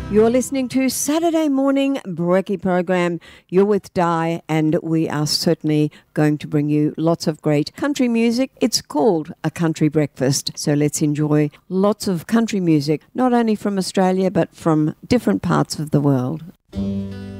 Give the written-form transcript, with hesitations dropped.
You're listening to Saturday Morning Brekkie program. You're with Di, and we are certainly going to bring you lots of great country music. It's called A Country Breakfast, so let's enjoy lots of country music, not only from Australia, but from different parts of the world.